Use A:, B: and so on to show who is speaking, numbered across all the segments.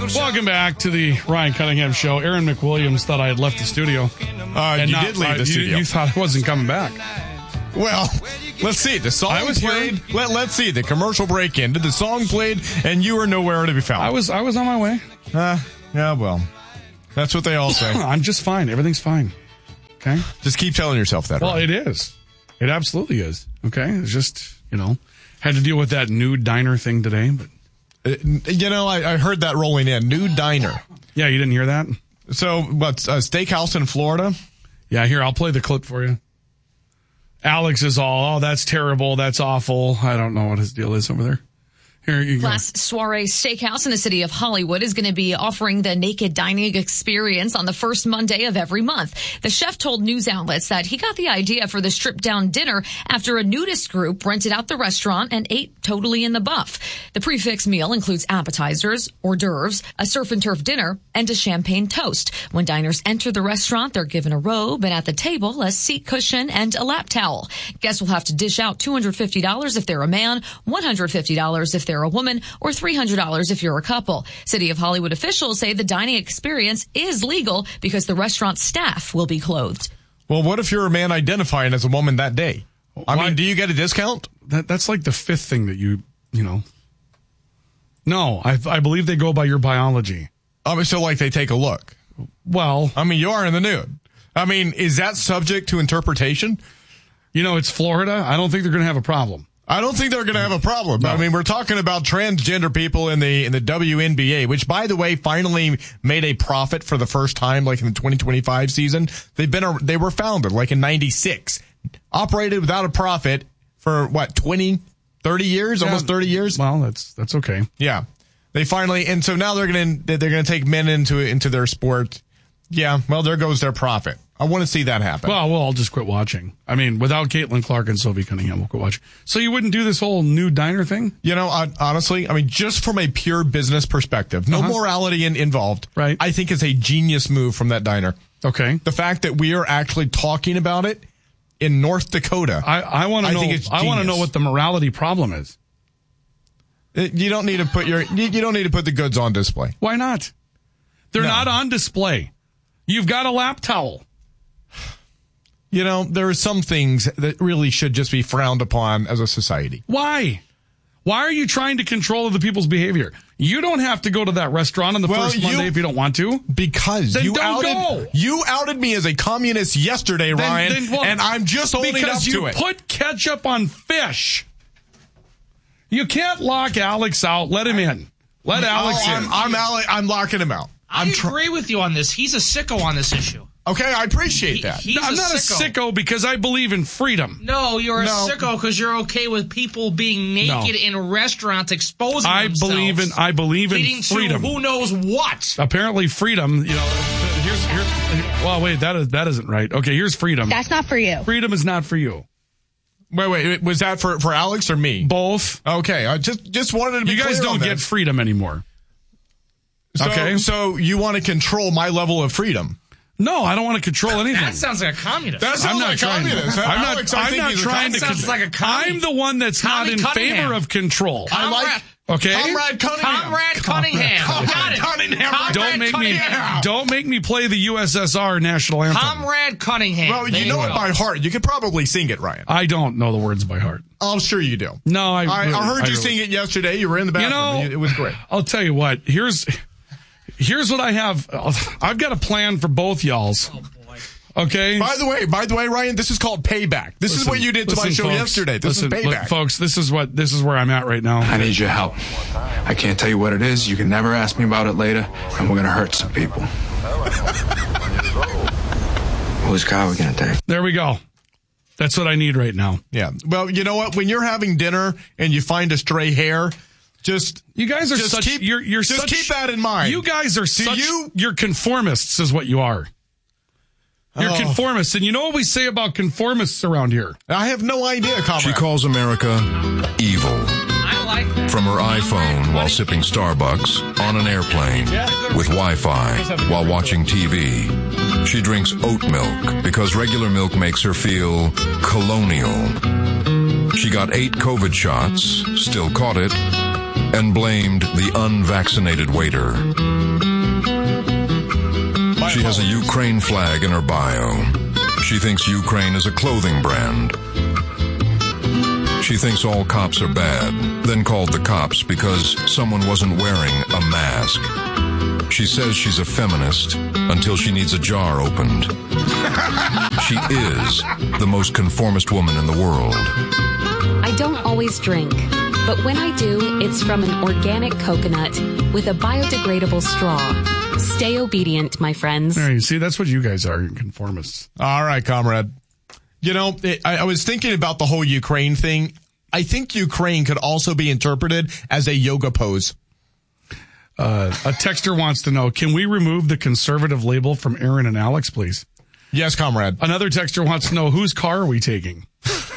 A: Welcome back to the Ryan Cunningham Show. Aaron McWilliams thought I had left the studio.
B: You did leave the studio.
A: You thought I wasn't coming back.
B: Well, let's see. The song played. Let's see. The commercial break ended. The song played, and you were nowhere to be found.
A: I was on my way.
B: Yeah, well, that's what they all say.
A: I'm just fine. Everything's fine. Okay?
B: Just keep telling yourself that.
A: Well,
B: right?
A: It is. It absolutely is. Okay? It's just, had to deal with that nude diner thing today. But
B: I heard that rolling in. Nude diner.
A: Yeah, you didn't hear that?
B: So, what's a steakhouse in Florida?
A: Yeah, here, I'll play the clip for you. Alex is all, that's terrible, that's awful. I don't know what his deal is over there. Here you go.
C: Last Soiree Steakhouse in the city of Hollywood is going to be offering the naked dining experience on the first Monday of every month. The chef told news outlets that he got the idea for the stripped-down dinner after a nudist group rented out the restaurant and ate totally in the buff. The prefix meal includes appetizers, hors d'oeuvres, a surf and turf dinner, and a champagne toast. When diners enter the restaurant, they're given a robe and at the table a seat cushion and a lap towel. Guests will have to dish out $250 if they're a man, $150 if they're a woman, or $300 if you're a couple. City of Hollywood officials say the dining experience is legal because the restaurant staff will be clothed.
B: Well, what if you're a man identifying as a woman that day? I mean, do you get a discount?
A: That's like the fifth thing that you know. No, I believe they go by your biology.
B: So like they take a look.
A: Well,
B: I mean, you are in the nude. I mean, is that subject to interpretation?
A: It's Florida. I don't think they're going to have a problem.
B: I don't think they're going to have a problem.
A: No.
B: I mean, we're talking about transgender people in the WNBA, which, by the way, finally made a profit for the first time, like in the 2025 season. They were founded like in 96, operated without a profit for 30 years, almost 30 years.
A: Well, that's okay.
B: Yeah, they finally, and so now they're going to take men into their sport. Yeah, well, there goes their profit. I want to see that happen.
A: Well, I'll just quit watching. I mean, without Caitlin Clark and Sophie Cunningham, we'll quit watching. So you wouldn't do this whole nude diner thing?
B: Honestly, just from a pure business perspective, no morality involved.
A: Right.
B: I think it's a genius move from that diner.
A: Okay.
B: The fact that we are actually talking about it in North Dakota.
A: I want to know. I want to know what the morality problem is.
B: You don't need to put the goods on display.
A: Why not? They're not on display. You've got a lap towel.
B: There are some things that really should just be frowned upon as a society.
A: Why? Why are you trying to control other people's behavior? You don't have to go to that restaurant on the first Monday if you don't want to.
B: Because
A: then
B: you outed me as a communist yesterday, Ryan, and I'm just owning up to it.
A: Because you put ketchup on fish. You can't lock Alex out. Let him in. Let Alex in.
B: I'm locking him out.
D: I agree with you on this. He's a sicko on this issue.
B: Okay, I appreciate that.
A: I'm not a sicko because I believe in freedom.
D: No, you're a sicko because you're okay with people being naked in restaurants, exposing themselves.
A: I believe in freedom.
D: To who knows what?
A: Apparently, freedom. Here's. Well, wait, that isn't right. Okay, here's freedom.
E: That's not for you.
A: Freedom is not for you.
B: Wait, was that for Alex or me?
A: Both.
B: Okay, I just wanted to be clear.
A: You guys don't get freedom anymore.
B: So you want to control my level of freedom?
A: No, I don't want to control anything.
D: That sounds like a communist.
B: That sounds like a communist.
A: I'm not trying to.
D: Sounds like a communist.
A: I'm the one that's not in favor of control. Okay?
B: Comrade Cunningham.
D: Comrade Cunningham. Got it.
B: Cunningham.
A: Don't make me play the USSR national anthem.
D: Comrade Cunningham.
B: Well, you know it by heart. You could probably sing it, Ryan.
A: I don't know the words by heart.
B: I'm sure you do.
A: No,
B: I heard you sing it yesterday. You were in the bathroom. It was great.
A: I'll tell you what. Here's what I have. I've got a plan for both y'alls.
D: Oh, boy.
A: Okay.
B: By the way, Ryan, this is called payback. This is what you did to my show yesterday. This is payback.
A: Look, folks, this is where I'm at right now.
F: I need your help. I can't tell you what it is. You can never ask me about it later, and we're going to hurt some people. Whose car are we going to take?
A: There we go. That's what I need right now.
B: Yeah. Well, you know what? When you're having dinner and you find a stray hair, you guys are such. Keep that in mind.
A: You guys are you're conformists, is what you are. You're conformists, and you know what we say about conformists around here?
B: I have no idea, comrade.
G: She calls America evil.
D: I like that.
G: From her iPhone while sipping Starbucks, on an airplane, with Wi-Fi, while watching TV. She drinks oat milk because regular milk makes her feel colonial. She got 8 COVID shots, still caught it, and blamed the unvaccinated waiter. She has a Ukraine flag in her bio. She thinks Ukraine is a clothing brand. She thinks all cops are bad, then called the cops because someone wasn't wearing a mask. She says she's a feminist until she needs a jar opened. She is the most conformist woman in the world.
E: I don't always drink, but when I do, it's from an organic coconut with a biodegradable straw. Stay obedient, my friends.
A: There, you see, that's what you guys are, conformists.
B: All right, comrade. You know, I was thinking about the whole Ukraine thing. I think Ukraine could also be interpreted as a yoga pose.
A: A texter wants to know, can we remove the conservative label from Aaron and Alex, please?
B: Yes, comrade.
A: Another texter wants to know, whose car are we taking?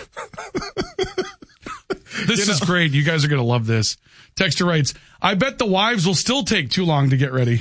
A: This is great. You guys are going to love this. Texter writes, I bet the wives will still take too long to get ready.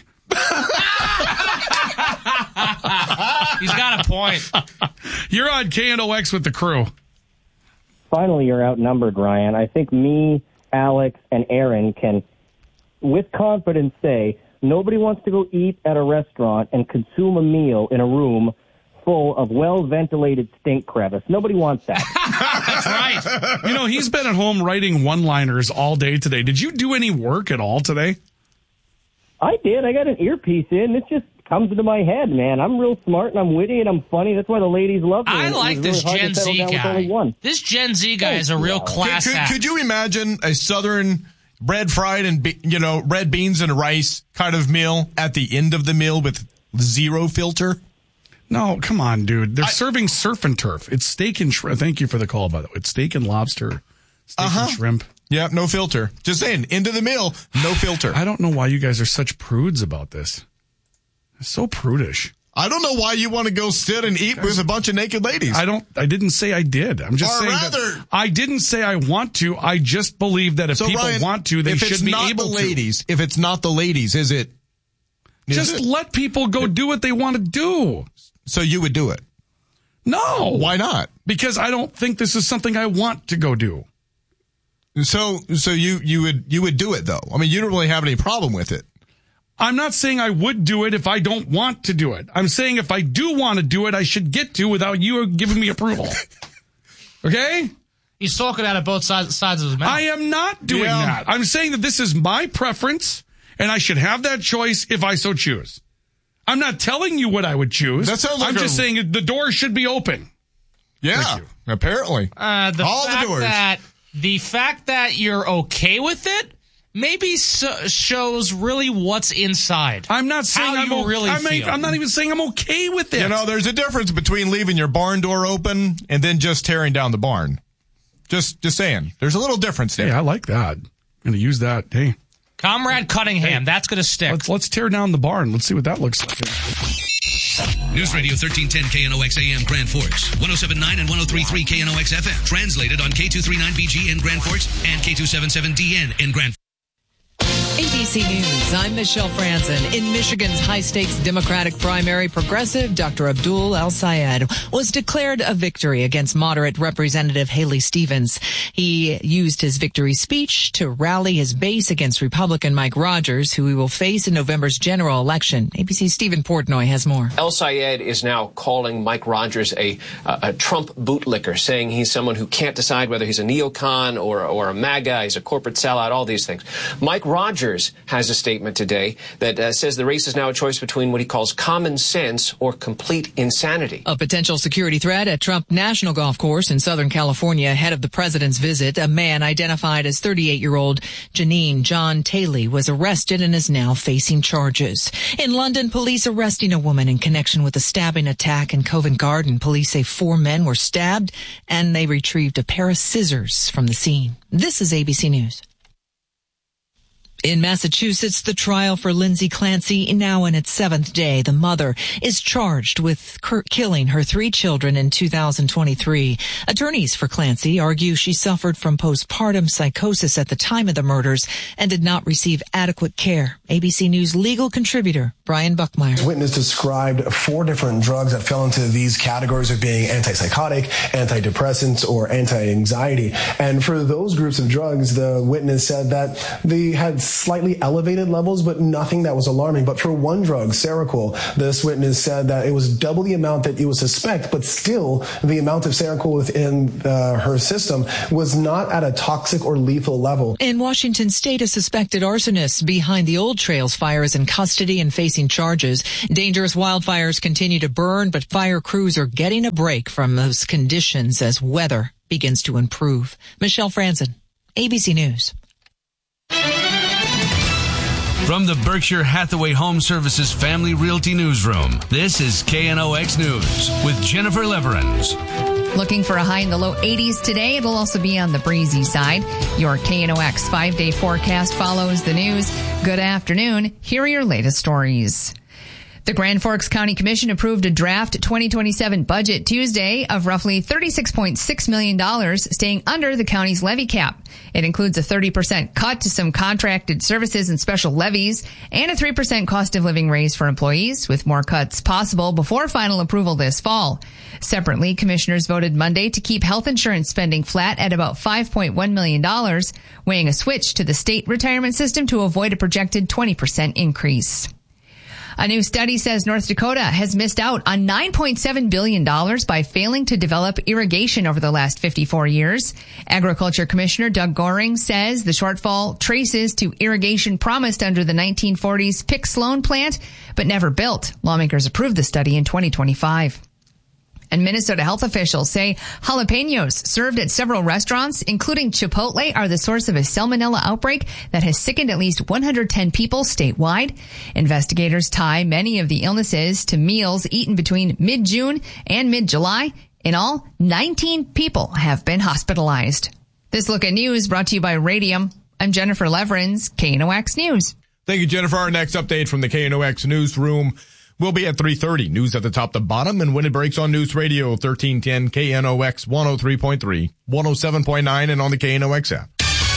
D: He's got a point.
A: You're on KNOX with the crew.
H: Finally, you're outnumbered, Ryan. I think me, Alex, and Aaron can, with confidence, say nobody wants to go eat at a restaurant and consume a meal in a room full of well-ventilated stink crevice. Nobody wants that.
D: That's right.
A: You know, he's been at home writing one-liners all day today. Did you do any work at all today?
H: I did. I got an earpiece in. It just comes into my head, man. I'm real smart and I'm witty and I'm funny. That's why the ladies love me.
D: I like this Gen Z guy. This Gen Z guy is a real class act.
B: Could you imagine a Southern bread fried and, red beans and rice kind of meal at the end of the meal with zero filter?
A: No, come on, dude. They're serving surf and turf. It's steak and shrimp. Thank you for the call, by the way. It's steak and lobster, steak and shrimp.
B: Yeah, no filter. Just saying, into the meal, no filter.
A: I don't know why you guys are such prudes about this. It's so prudish.
B: I don't know why you want to go sit and eat with a bunch of naked ladies.
A: I didn't say I did. I'm just saying that I didn't say I want to. I just believe that if people want to, they should be able to.
B: If it's not the ladies, is it?
A: Just let people go do what they want to do.
B: So you would do it?
A: No.
B: Why not?
A: Because I don't think this is something I want to go do.
B: So you would do it though. I mean, you don't really have any problem with it.
A: I'm not saying I would do it if I don't want to do it. I'm saying if I do want to do it, I should get to without you giving me approval. Okay?
D: He's talking out of both sides of his mouth.
A: I am not doing that. I'm saying that this is my preference, and I should have that choice if I so choose. I'm not telling you what I would choose.
B: That sounds like
A: I'm just saying the door should be open.
B: Yeah, apparently.
D: The fact that you're okay with it maybe shows really what's inside.
A: I'm not saying
D: I'm
A: not even saying I'm okay with it.
B: You know, there's a difference between leaving your barn door open and then just tearing down the barn. Just saying. There's a little difference there.
A: Yeah, I like that. I'm going to use that. Hey.
D: Comrade Cunningham, that's going to stick.
A: Let's tear down the barn. Let's see what that looks like.
I: News Radio 1310 KNOX AM Grand Forks, 107.9 and 103.3 KNOX FM. Translated on K239BG in Grand Forks and K277DN in Grand Forks.
J: ABC News, I'm Michelle Franzen. In Michigan's high-stakes Democratic primary, progressive Dr. Abdul El-Sayed was declared a victory against moderate Representative Haley Stevens. He used his victory speech to rally his base against Republican Mike Rogers, who he will face in November's general election. ABC's Stephen Portnoy has more.
K: El-Sayed is now calling Mike Rogers a Trump bootlicker, saying he's someone who can't decide whether he's a neocon or a MAGA, he's a corporate sellout, all these things. Mike Rogers has a statement today that says the race is now a choice between what he calls common sense or complete insanity.
J: A potential security threat at Trump National Golf Course in Southern California ahead of the president's visit. A man identified as 38-year-old Janine John Taylor was arrested and is now facing charges. In London, police arresting a woman in connection with a stabbing attack in Covent Garden. Police say 4 men were stabbed and they retrieved a pair of scissors from the scene. This is ABC News. In Massachusetts, the trial for Lindsay Clancy now in its 7th day. The mother is charged with killing her 3 children in 2023. Attorneys for Clancy argue she suffered from postpartum psychosis at the time of the murders and did not receive adequate care. ABC News legal contributor Brian Buckmeyer.
L: Witness described 4 different drugs that fell into these categories of being antipsychotic, antidepressants, or anti-anxiety. And for those groups of drugs, the witness said that they had slightly elevated levels, but nothing that was alarming. But for one drug, Seroquel, this witness said that it was double the amount that you would suspect, but still the amount of Seroquel within her system was not at a toxic or lethal level.
J: In Washington State, a suspected arsonist behind the Old Trails fire is in custody and facing charges. Dangerous wildfires continue to burn, but fire crews are getting a break from those conditions as weather begins to improve. Michelle Franzen, ABC News.
M: From the Berkshire Hathaway Home Services Family Realty Newsroom, this is KNOX News with Jennifer Leverins.
C: Looking for a high in the low 80s today. It'll also be on the breezy side. Your KNOX 5-day forecast follows the news. Good afternoon. Here are your latest stories. The Grand Forks County Commission approved a draft 2027 budget Tuesday of roughly $36.6 million, staying under the county's levy cap. It includes a 30% cut to some contracted services and special levies and a 3% cost of living raise for employees, with more cuts possible before final approval this fall. Separately, commissioners voted Monday to keep health insurance spending flat at about $5.1 million, weighing a switch to the state retirement system to avoid a projected 20% increase. A new study says North Dakota has missed out on $9.7 billion by failing to develop irrigation over the last 54 years. Agriculture Commissioner Doug Goring says the shortfall traces to irrigation promised under the 1940s Pick Sloan plant, but never built. Lawmakers approved the study in 2025. And Minnesota health officials say jalapenos served at several restaurants, including Chipotle, are the source of a salmonella outbreak that has sickened at least 110 people statewide. Investigators tie many of the illnesses to meals eaten between mid-June and mid-July. In all, 19 people have been hospitalized. This Look at News brought to you by Radium. I'm Jennifer Leverins, KNOX News.
B: Thank you, Jennifer. Our next update from the KNOX newsroom will be at 3:30. News at the top to bottom, and when it breaks on News Radio 1310 KNOX 103.3, 107.9, and on the KNOX app.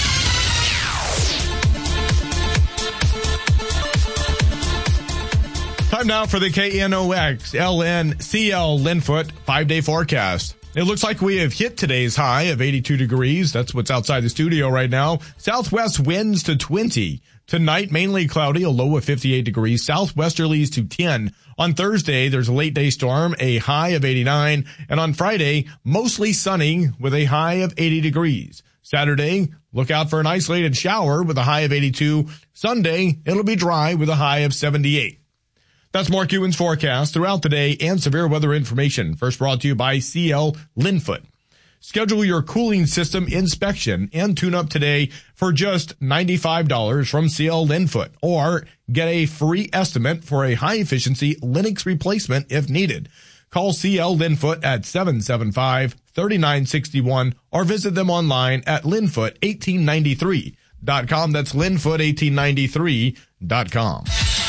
B: Time now for the KNOX LNCL Linfoot 5-day forecast. It looks like we have hit today's high of 82 degrees. That's what's outside the studio right now. Southwest winds to 20. Tonight, mainly cloudy, a low of 58 degrees. Southwesterlies to 10. On Thursday, there's a late day storm, a high of 89. And on Friday, mostly sunny with a high of 80 degrees. Saturday, look out for an isolated shower with a high of 82. Sunday, it'll be dry with a high of 78. That's Mark Ewan's forecast throughout the day and severe weather information. First brought to you by CL Linfoot. Schedule your cooling system inspection and tune-up today for just $95 from CL Linfoot, or get a free estimate for a high-efficiency Linux replacement if needed. Call CL Linfoot at 775-3961 or visit them online at linfoot1893.com. That's linfoot1893.com.